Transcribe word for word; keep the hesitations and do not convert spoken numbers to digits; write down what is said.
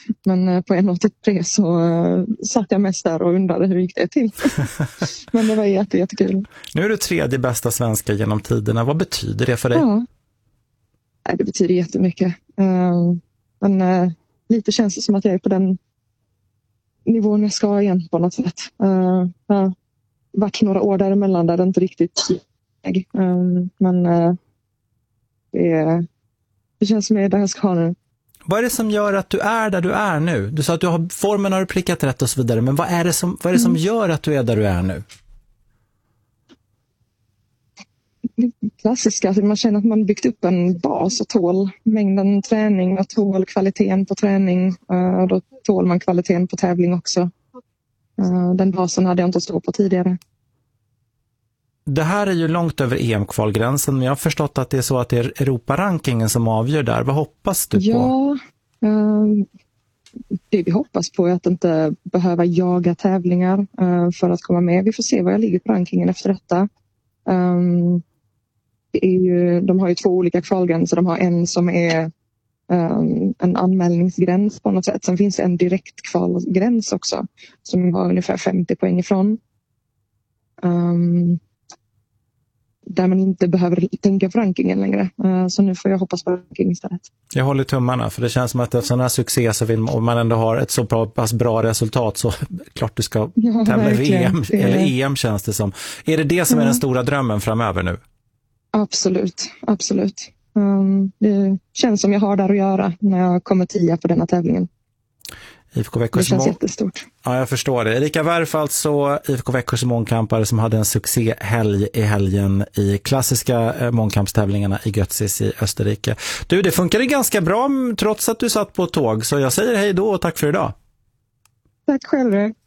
Men på en åttiotre så uh, satt jag mest där och undrade hur gick det till. Men det var jätte, jättekul. Nu är du tredje bästa svenska genom tiderna. Vad betyder det för dig? Ja. Det betyder jättemycket. Uh, men uh, lite känns det som att jag är på den nivån jag ska igen på något sätt. Uh, uh, varit några år däremellan där det inte riktigt uh, men uh, det, det känns som att det här ska ha nu. Vad är det som gör att du är där du är nu? Du sa att du har, formen har du prickat rätt och så vidare, men vad är det som, vad är det som mm. gör att du är där du är nu? Klassiska, man känner att man byggt upp en bas och tål mängden träning och tål kvaliteten på träning, och då tål man kvaliteten på tävling också. Den basen hade jag inte stått på tidigare. Det här är ju långt över E M-kvalgränsen, men jag har förstått att det är så att det är Europa-rankingen som avgör där. Vad hoppas du på? Ja, det vi hoppas på är att inte behöva jaga tävlingar för att komma med. Vi får se var jag ligger på rankingen efter detta. Det är ju, de har ju två olika kvalgränser. De har en som är en anmälningsgräns på något sätt. Sen finns det en direkt kvalgräns också som har ungefär femtio poäng ifrån. Um, där man inte behöver tänka på rankingen längre. Uh, så nu får jag hoppas på ranking istället. Jag håller tummarna, för det känns som att efter sådana här succé så vill man, om man ändå har ett så bra, pass bra resultat, så klart du ska ja, tävla i V M eller E M, känns det som. Är det det som ja. är den stora drömmen framöver nu? Absolut, absolut. Um, det känns som jag har där att göra när jag kommer tia på denna tävlingen. I F K Växjö, det känns jättestort. Ja, jag förstår det. Erika Wärf, alltså I F K Växjös mångkampare som hade en succéhelg i helgen i klassiska mångkampstävlingarna i Götzis i Österrike. Du, det funkade ganska bra trots att du satt på tåg, så jag säger hej då och tack för idag. Tack själv.